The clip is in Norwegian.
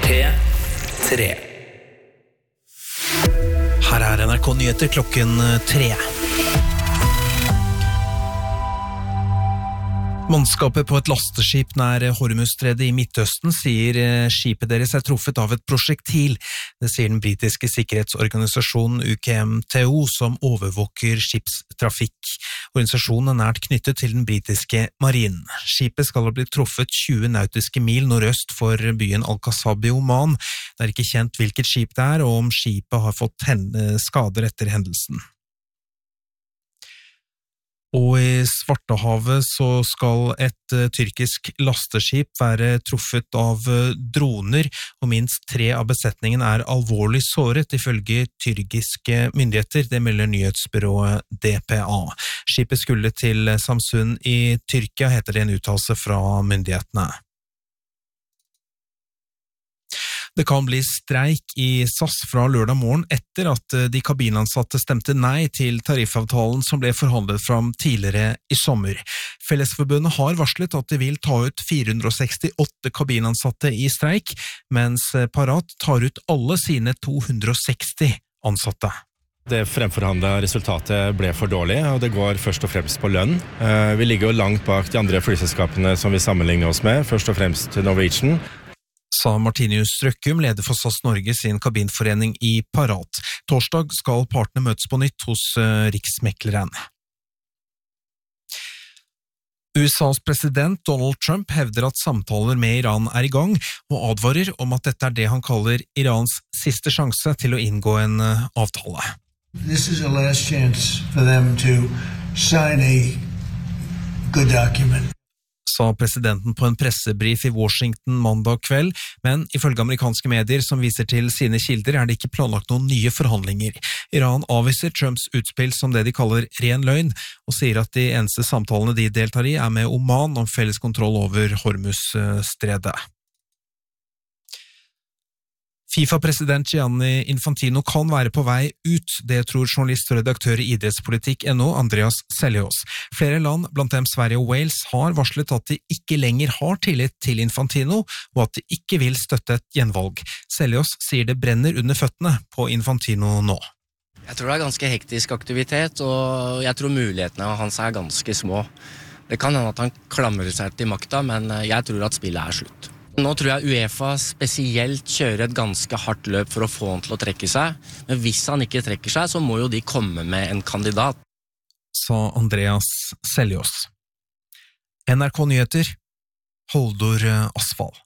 P3. Her NRK Nyheter klokken 3. Mannskapet på et lasteskip nær Hormuzstredet i Midtøsten sier skipet deres truffet av et prosjektil. Det sier den britiske sikkerhetsorganisasjonen UKMTO som overvåker skipstrafikk. Organisasjonen nært knyttet til den britiske marinen. Skipet skal ha blitt truffet 20 nautiske mil nordøst for byen Al-Qasab i Oman. Det ikke kjent hvilket skip det og om skipet har fått skader etter hendelsen. Og i Svartehavet så skal et tyrkisk lasteskip være truffet av droner, og minst 3 av besetningen alvorlig såret, ifølge tyrkiske myndigheter, det melder nyhetsbyrået DPA. Skipet skulle til Samsun i Tyrkia, heter det en uttalelse fra myndighetene. Det kan bli streik i SAS fra lørdag morgen etter at de kabinansatte stemte nei til tariffavtalen som ble forhandlet fram tidligere i sommer. Fellesforbundet har varslet at de vil ta ut 468 kabinansatte i streik, mens Parat tar ut alle sine 260 ansatte. Det fremforhandlede resultatet ble for dårlig, og det går først og fremst på lønn. Vi ligger jo langt bak de andre flyselskapene som vi sammenligner oss med, først og fremst Norwegian. Sa Martinius Strøkkum, leder for SAS Norge sin kabinforening i Parat. Torsdag skal partene møtes på nytt hos Riksmekleren. USAs president Donald Trump hevder at samtaler med Iran i gang, og advarer om at dette det han kaller Irans siste sjanse til å inngå en avtale. This is a last chance for them to sign a good document. Sa presidenten på en pressebrief i Washington mandag kveld, men ifølge amerikanske medier som viser til sine kilder det ikke planlagt noen nye forhandlinger. Iran avviser Trumps utspill som det de kaller ren løgn, og sier at de eneste samtalene de deltar i med Oman om felles kontroll over Hormuzstredet. FIFA-president Gianni Infantino kan være på vei ut, det tror journalist og redaktør i idrettspolitikk.no Andreas Seljås. Flere land, blant dem Sverige og Wales, har varslet at de ikke lenger har tillit til Infantino, og at de ikke vil støtte et gjenvalg. Seljås sier det brenner under føttene på Infantino nå. Jeg tror det ganske hektisk aktivitet, og jeg tror mulighetene hans ganske små. Det kan hende at han klamrer seg til makta, men jeg tror at spillet slutt. Nå tror jeg UEFA spesielt kjører et ganske hardt løp for å få han til å trekke seg, men hvis han ikke trekker seg, så må jo de komme med en kandidat. Sa Andreas Seljås. NRK Nyheter, Holdor Asfald.